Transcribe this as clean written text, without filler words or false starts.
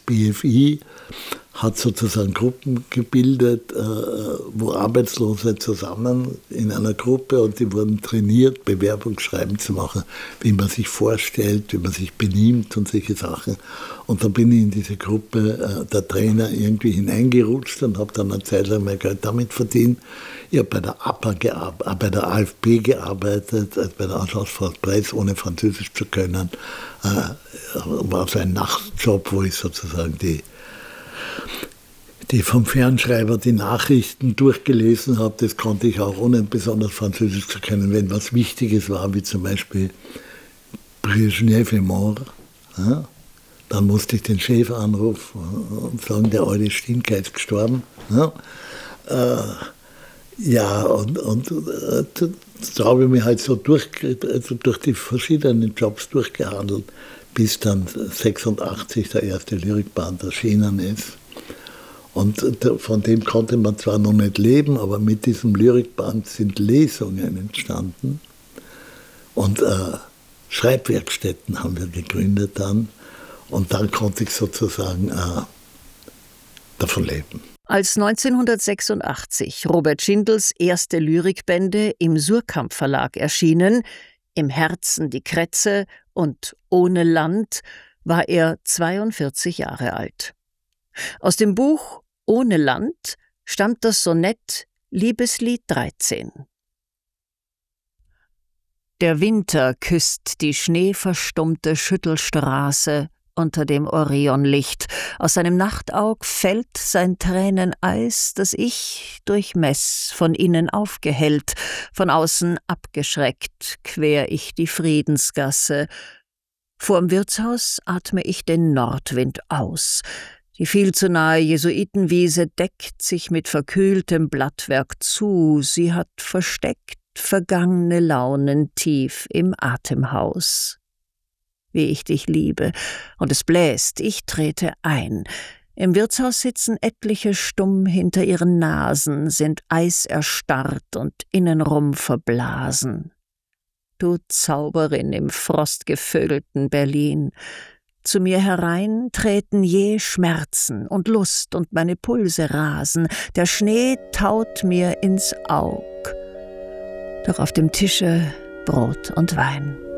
BFI hat sozusagen Gruppen gebildet, wo Arbeitslose zusammen in einer Gruppe, und die wurden trainiert, Bewerbungsschreiben zu machen, wie man sich vorstellt, wie man sich benimmt und solche Sachen. Und da bin ich in diese Gruppe der Trainer irgendwie hineingerutscht und habe dann eine Zeit lang mein Geld damit verdient. Ich habe bei der APA bei der AFP gearbeitet, also bei der Agence France Presse, ohne Französisch zu können. War so ein Nachtjob, wo ich sozusagen die vom Fernschreiber die Nachrichten durchgelesen habe. Das konnte ich auch, ohne besonders Französisch zu können, wenn was Wichtiges war, wie zum Beispiel Brezhnev est mort. Ja? Dann musste ich den Chef anrufen und sagen, der alte Stinker ist gestorben. Ja, da habe ich mich halt so durch die verschiedenen Jobs durchgehandelt, bis dann 1986 der erste Lyrikband erschienen ist. Und von dem konnte man zwar noch nicht leben, aber mit diesem Lyrikband sind Lesungen entstanden. Und Schreibwerkstätten haben wir gegründet dann. Und dann konnte ich sozusagen davon leben. Als 1986 Robert Schindels erste Lyrikbände im Suhrkamp Verlag erschienen, Im Herzen die Krätze und Ohne Land, war er 42 Jahre alt. Aus dem Buch Ohne Land stammt das Sonett Liebeslied 13. Der Winter küsst die schneeverstummte Schüttelstraße unter dem Orionlicht. Aus seinem Nachtaug fällt sein Träneneis, das ich durchmess, von innen aufgehellt, von außen abgeschreckt, quer ich die Friedensgasse. Vorm Wirtshaus atme ich den Nordwind aus. Die viel zu nahe Jesuitenwiese deckt sich mit verkühltem Blattwerk zu. Sie hat versteckt vergangene Launen tief im Atemhaus. Wie ich dich liebe, und es bläst, ich trete ein. Im Wirtshaus sitzen etliche stumm hinter ihren Nasen, sind eiserstarrt und innenrum verblasen. Du Zauberin im frostgevögelten Berlin, zu mir herein treten jäh Schmerzen und Lust und meine Pulse rasen, der Schnee taut mir ins Aug. Doch auf dem Tische Brot und Wein.